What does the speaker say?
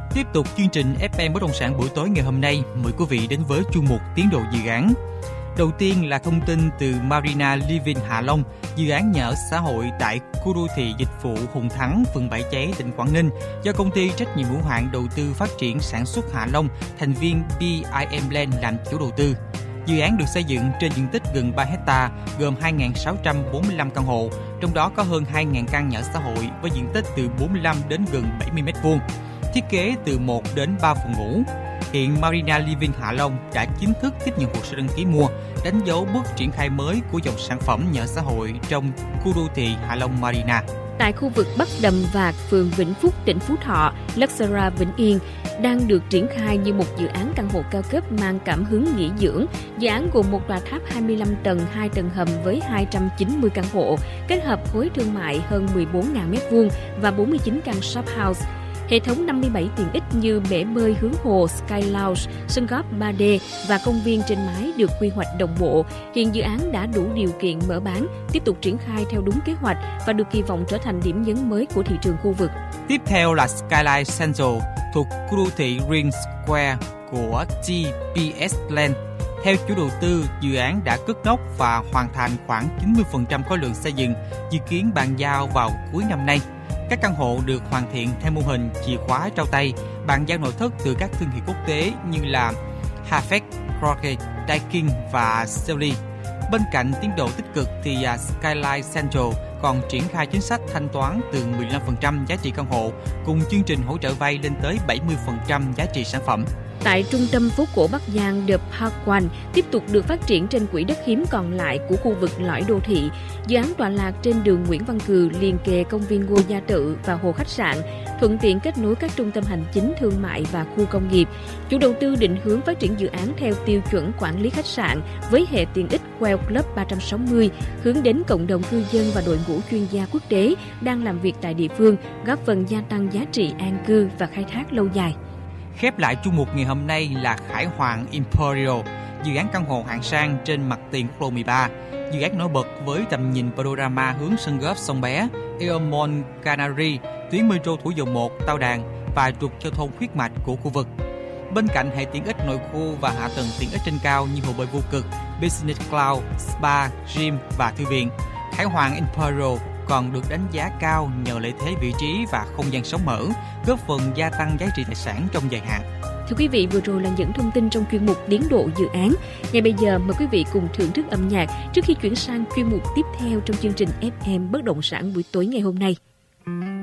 Tiếp tục chương trình FM Bất động sản buổi tối ngày hôm nay, mời quý vị đến với chuyên mục tiến độ dự án. Đầu tiên là thông tin từ Marina Living Hạ Long, dự án nhà ở xã hội tại khu đô thị dịch vụ Hùng Thắng, phường Bãi Cháy, tỉnh Quảng Ninh, do công ty trách nhiệm hữu hạn đầu tư phát triển sản xuất Hạ Long, thành viên BIM Land làm chủ đầu tư. Dự án được xây dựng trên diện tích gần 3 hectare, gồm 2.645 căn hộ, trong đó có hơn 2.000 căn nhà ở xã hội với diện tích từ 45 đến gần 70 m2, thiết kế từ 1 đến 3 phòng ngủ. Hiện Marina Living Hạ Long đã chính thức tiếp nhận hồ sơ đăng ký mua, đánh dấu bước triển khai mới của dòng sản phẩm nhà ở xã hội trong khu đô thị Hạ Long Marina. Tại khu vực Bắc Đầm Vạc, phường Vĩnh Phúc, tỉnh Phú Thọ, Luxura Vĩnh Yên đang được triển khai như một dự án căn hộ cao cấp mang cảm hứng nghỉ dưỡng. Dự án gồm một tòa tháp 25 tầng, 2 tầng hầm với 290 căn hộ, kết hợp khối thương mại hơn 14.000 m2 và 49 căn shop house. Hệ thống 57 tiện ích như bể bơi hướng hồ, Sky Lounge, sân golf 3D và công viên trên mái được quy hoạch đồng bộ. Hiện dự án đã đủ điều kiện mở bán, tiếp tục triển khai theo đúng kế hoạch và được kỳ vọng trở thành điểm nhấn mới của thị trường khu vực. Tiếp theo là Skyline Central thuộc khu đô thị Green Square của TPS Land. Theo chủ đầu tư, dự án đã cất nóc và hoàn thành khoảng 90% khối lượng xây dựng, dự kiến bàn giao vào cuối năm nay. Các căn hộ được hoàn thiện theo mô hình chìa khóa trao tay, bàn giao nội thất từ các thương hiệu quốc tế như là Hafex, Crockett, Daikin và Selly. Bên cạnh tiến độ tích cực thì Skyline Central còn triển khai chính sách thanh toán từ 15% giá trị căn hộ cùng chương trình hỗ trợ vay lên tới 70% giá trị sản phẩm. Tại trung tâm phố cổ Bắc Giang, The Park One tiếp tục được phát triển trên quỹ đất hiếm còn lại của khu vực lõi đô thị. Dự án tọa lạc trên đường Nguyễn Văn Cừ, liền kề công viên Ngô Gia Tự và hồ khách sạn, thuận tiện kết nối các trung tâm hành chính, thương mại và khu công nghiệp. Chủ đầu tư định hướng phát triển dự án theo tiêu chuẩn quản lý khách sạn với hệ tiện ích Well Club 360, hướng đến cộng đồng cư dân và đội ngũ chuyên gia quốc tế đang làm việc tại địa phương, góp phần gia tăng giá trị an cư và khai thác lâu dài. Khép lại chung mục ngày hôm nay là Khải Hoàng Imperial, dự án căn hộ hạng sang trên mặt tiền quốc lộ 13. Dự án nổi bật với tầm nhìn panorama hướng sân golf Sông Bé, Airmont Canary, tuyến metro Thủ Dầu Một, Tao Đàn và trục giao thông huyết mạch của khu vực. Bên cạnh hệ tiện ích nội khu và hạ tầng tiện ích trên cao như hồ bơi vô cực, Business Cloud, Spa, Gym và thư viện, Khải Hoàng Imperial còn được đánh giá cao nhờ lợi thế vị trí và không gian sống mở, góp phần gia tăng giá trị tài sản trong dài hạn. Thưa quý vị, vừa rồi là những thông tin trong chuyên mục tiến độ dự án. Ngay bây giờ mời quý vị cùng thưởng thức âm nhạc trước khi chuyển sang chuyên mục tiếp theo trong chương trình FM Bất động sản buổi tối ngày hôm nay.